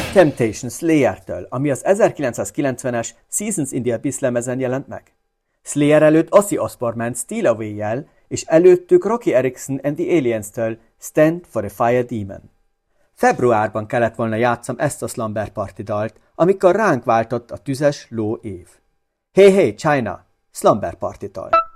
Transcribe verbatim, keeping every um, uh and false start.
Temptation Slayer-től, ami az ezerkilencszázkilencvenes Seasons in the Abyss lemezen jelent meg. Slayer előtt Ozzy Osbourne ment Steal Away-jel, és előttük Rocky Erickson and the Aliens-től Stand for a Fire Demon. Februárban kellett volna játszam ezt a Slumber Party dalt, amikor ránk váltott a tüzes ló év. Hey Hey China, Slumber Party-tól.